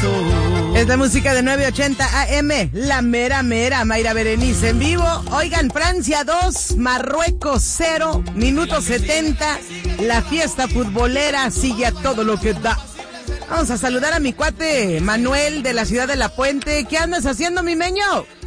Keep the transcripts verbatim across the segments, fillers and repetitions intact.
Es la música de nueve ochenta A M, la mera mera, Mayra Berenice en vivo. Oigan, Francia dos, Marruecos cero, minuto setenta, la fiesta futbolera sigue a todo lo que da. Vamos a saludar a mi cuate Manuel de la ciudad de La Puente. ¿Qué andas haciendo, mi meño?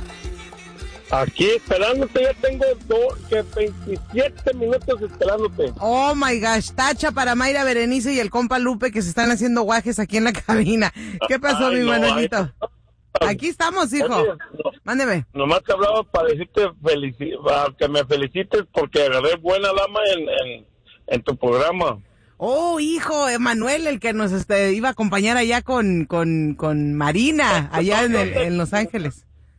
Aquí esperándote, ya tengo dos, que veintisiete minutos esperándote. Oh my gosh, tacha para Mayra Berenice y el compa Lupe que se están haciendo guajes aquí en la cabina. ¿Qué pasó, Ay, mi no, Manuelito? ay. Aquí estamos, hijo. Oye, no, Mándeme. Nomás te hablaba para decirte felici- para que me felicites porque agarré buena dama en, en, en tu programa. Oh, hijo, Emanuel, el que nos este, iba a acompañar allá con, con, con Marina, allá en, el, en Los Ángeles.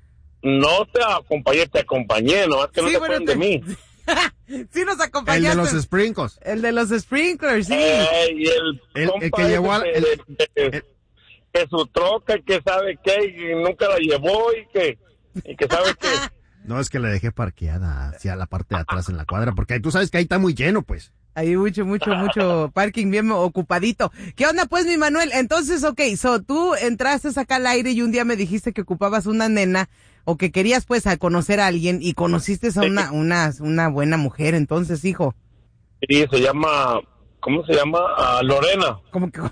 No te acompañé, te acompañé, nomás que no Sí, te bueno, acuerdas de mí. Sí nos El acompañaste. de los sprinkles. El de los sprinklers, sí. Eh, y el, El- compa el que llevó al- ese el- que, que- el- que su troca, que sabe qué, y nunca la llevó y que, y que sabe qué. No, es que la dejé parqueada hacia la parte de atrás en la cuadra, porque tú sabes que ahí está muy lleno, pues. Hay mucho, mucho, mucho parking bien ocupadito. ¿Qué onda, pues, mi Manuel? Entonces, ok, so, tú entraste acá al aire y un día me dijiste que ocupabas una nena o que querías, pues, a conocer a alguien y conociste a una, una, una buena mujer, entonces, hijo. Sí, se llama, ¿cómo se llama? Ah, Lorena. Como que,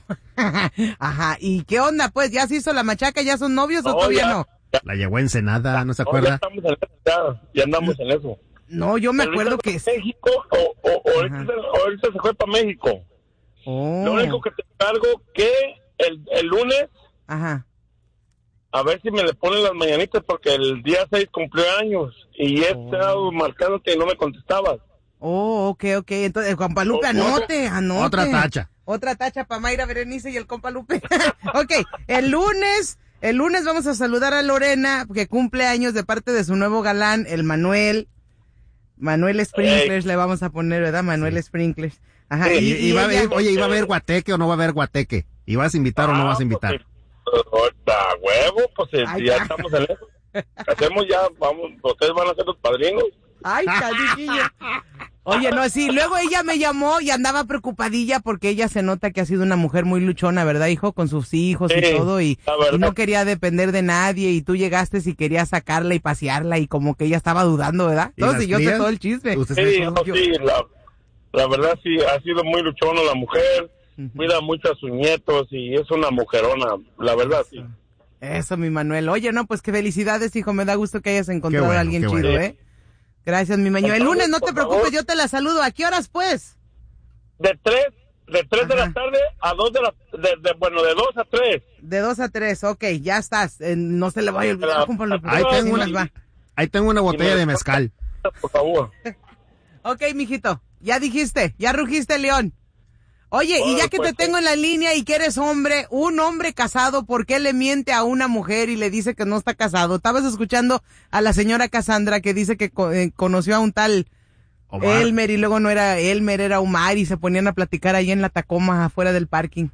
ajá, ¿y qué onda, pues? ¿Ya se hizo la machaca? ¿Ya son novios o No, todavía ya. no? La llevó en Ensenada, ¿no se No, ya acuerda? estamos en eso, ya, ya andamos en eso. No, yo me Pero acuerdo ahorita que... está en México, o, o, o ahorita, Ajá. se- ahorita se fue para México. Oh, Lo único que te cargo que el, el lunes, ajá. a ver si me le ponen las mañanitas, porque el día seis cumplió años y he Oh. estado marcándote y no me contestabas. Oh, ok, ok. Entonces, Juan Palupe, O- anote, anote. Otra tacha. Otra tacha para Mayra Berenice y el compa Lupe. Ok, el lunes, el lunes vamos a saludar a Lorena, que cumple años de parte de su nuevo galán, el Manuel. Manuel Sprinklers le vamos a poner, ¿verdad? Manuel Sprinklers. Ajá. Sí, Y, y, y va a ella- haber, oye, ¿iba a haber guateque o no va a haber guateque? ¿Y vas a invitar o no vas a invitar? Pues, ahorita, huevo, pues eh, Ay, ya ca- estamos en eso. Hacemos ya, vamos, ustedes van a ser los padrinos. Ay, cariñillo. Oye, no, sí, luego ella me llamó y andaba preocupadilla porque ella se nota que ha sido una mujer muy luchona, ¿verdad, hijo? Con sus hijos y Sí, todo, y, la verdad. y no quería depender de nadie, y tú llegaste y querías sacarla y pasearla, y como que ella estaba dudando, ¿verdad? ¿Y Entonces las yo sé crías? todo el chisme. ¿Usted sabe Sí, todo? no, sí, la, la verdad sí, ha sido muy luchona la mujer, Ujú. cuida mucho a sus nietos y es una mujerona, la verdad sí. Eso, mi Manuel. Oye, no, pues qué felicidades, hijo, me da gusto que hayas encontrado bueno, a alguien qué chido, bueno. ¿eh? Gracias, mi Maño. El Por lunes, no favor, te por preocupes, favor. yo te la saludo. ¿A qué horas, pues? De tres, de tres de Ajá. la tarde a dos de la, de, de- bueno, de dos a tres. De dos a tres, ok, ya estás. Eh, no se le vaya a olvidar, Pero- compa Lupe. Ahí Sí tengo nos una, va. ahí tengo una botella me- de mezcal. Por favor. Ok, mijito, ya dijiste, ya rugiste, León. Oye, y Órale, ya que pues, te tengo en la línea y que eres hombre, un hombre casado, ¿por qué le miente a una mujer y le dice que no está casado? Estabas escuchando a la señora Cassandra que dice que co- eh, conoció a un tal Omar. Elmer y luego no era Elmer, era Omar y se ponían a platicar ahí en la Tacoma afuera del parking.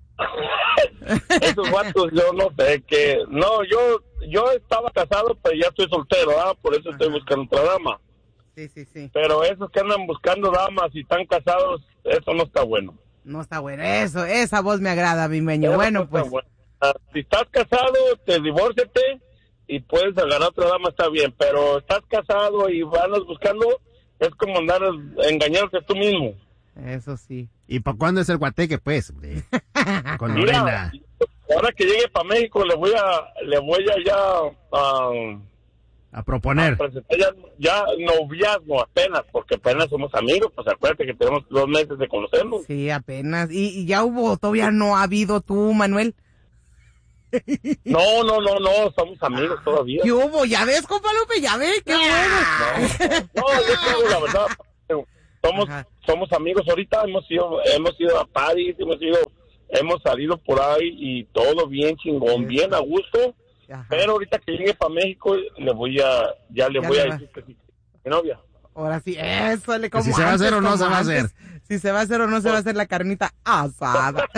Esos vatos yo no sé que, no, yo, yo estaba casado, pero ya estoy soltero, ¿ah? Por eso estoy Ajá. buscando otra dama. Sí, sí, sí. Pero esos que andan buscando damas y están casados, eso no está bueno. No está bueno. Eso, esa voz me agrada, mi meño. Eso no Bueno, está pues. bueno. Ah, si estás casado, te divórciate y puedes agarrar otra dama, está bien. Pero estás casado y andas buscando, es como andar engañándote tú mismo. Eso sí. ¿Y para cuándo es el guateque, pues? hombre? Con Mira, Lorena. ahora que llegue para México, le voy a, le voy a ya a, A proponer. presentar ya, ya noviazgo apenas, porque apenas somos amigos. Pues acuérdate que tenemos dos meses de conocernos. Sí, apenas. ¿Y, y ya hubo, todavía no ha habido tú, Manuel? No, no, no, no, somos amigos todavía. ¿Qué hubo? ¿Ya ves, compa Lupe? ¿Ya ves? ¡Qué bueno! No, no, yo te digo la verdad. Somos, Ajá. somos amigos ahorita, hemos ido, hemos ido a París, hemos ido, hemos salido por ahí y todo bien chingón, Eso. bien a gusto. Ajá. Pero ahorita que llegue para México, le voy a, ya le Ya voy le a va. decir que sí, mi novia. Ahora sí, eso le como si se va a hacer antes, o no como se va a antes. hacer. Si se va a hacer o no se va a hacer la carnita asada.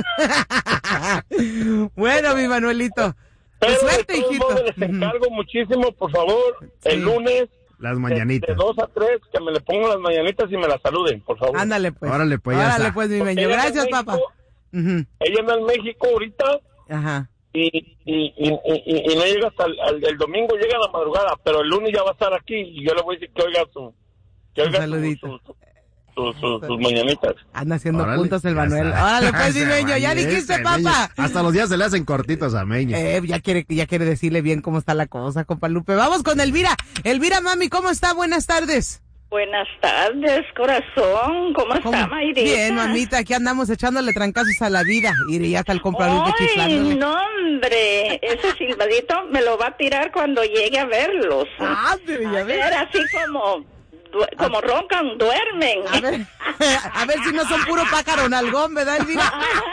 Bueno, mi Manuelito. Pero Pues suerte, de todos hijito. modos, les encargo muchísimo, por favor, el Sí. lunes Las de, mañanitas. de dos a tres, que me le pongan las mañanitas y me las saluden, por favor. Ándale, pues. Órale, pues, ya Órale, está. pues, mi Porque meño. ella anda Gracias, en papá. México, Ujú. Ella anda en México ahorita Ajá. y y, y, y, y, y no llega hasta el, el, el domingo, llega a la madrugada, pero el lunes ya va a estar aquí y yo le voy a decir que oiga su, que oiga su, su, su, su, sus mañanitas. Anda haciendo Órale, puntos el ya Manuel. está. Órale, pues, mi Ese Meño, ya Meño, dijiste, ese papá. Meño. Hasta los días se le hacen cortitos a Meño. Eh, ya quiere, ya quiere decirle bien cómo está la cosa, compa Lupe. Vamos con Elvira. Elvira, mami, ¿cómo está? Buenas tardes. Buenas tardes, corazón. ¿Cómo, ¿Cómo? está, Mayrita? Bien, mamita, aquí andamos echándole trancazos a la vida. Y ya está el compa Lupe chiflándole. ¡Ay, no, hombre! Ese silbadito me lo va a tirar cuando llegue a verlos. Ah, pero ya a ver, así como... como roncan, duermen. A ver, a ver si no son puro pájaro nalgón, ¿verdad, Elvira?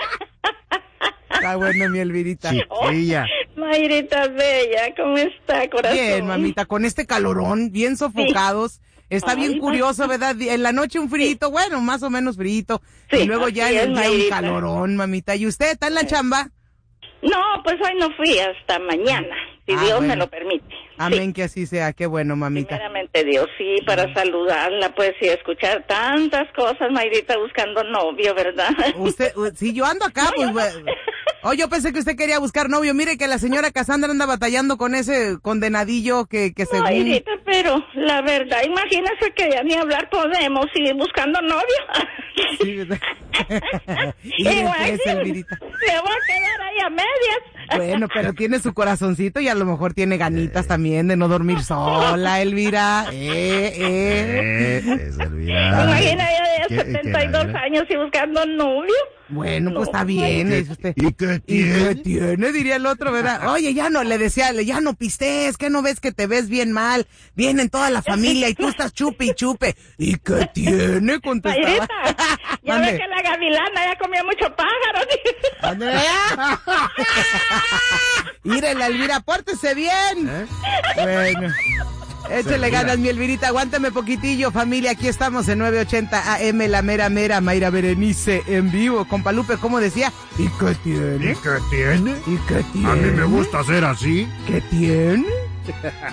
Está bueno, mi Elvirita. Chiquilla. Oh, Mayrita bella, ¿cómo está, corazón? Bien, mamita, con este calorón, bien sofocados. Sí. Está Ay, bien curioso, ¿verdad? En la noche un frito, sí. bueno, más o menos frito. Sí, y luego ya en el día un calorón, mamita. ¿Y usted está en la chamba? No, pues hoy no fui hasta mañana, si ah, Dios bueno. me lo permite. Amén, sí. que así sea, qué bueno, mamita. Primeramente Dios, sí, para saludarla, pues, y escuchar tantas cosas, Mayrita, buscando novio, ¿verdad? Usted, sí, yo ando acá, no, pues, yo no. Oh, yo pensé que usted quería buscar novio. Mire que la señora Cassandra anda batallando con ese condenadillo que, que según... Mayrita, pero la verdad, imagínese que ya ni hablar podemos y buscando novio. Sí, ¿verdad? Imagínese, Elvirita. Se va a quedar ahí a medias. Bueno, pero tiene su corazoncito y a lo mejor tiene ganitas eh. también de no dormir sola, Elvira. Eh, eh. eh es Elvira. Imagina ya de setenta y dos años y buscando novio. Bueno, no, pues está bien. ¿Y, es usted. ¿Y qué tiene? ¿Y qué tiene? Diría el otro, ¿verdad? Oye, ya no, le decía, ya no pistees, que no ves que te ves bien mal. Vienen toda la familia y tú estás chupe y chupe. ¿Y qué tiene? Contestaba. Mayrita, ya ves que la gavilana ya comió mucho pájaro. Andrea. Mírela, Elvira, pórtese bien. ¿Eh? Bueno. Échale ganas, mi Elvirita, aguántame poquitillo, familia, aquí estamos en nueve ochenta A M, la mera mera, Mayra Berenice en vivo. Compa Lupe, ¿cómo decía? ¿Y qué tiene? ¿Y qué tiene? ¿Y qué tiene? A mí me gusta ser así. ¿Qué tiene?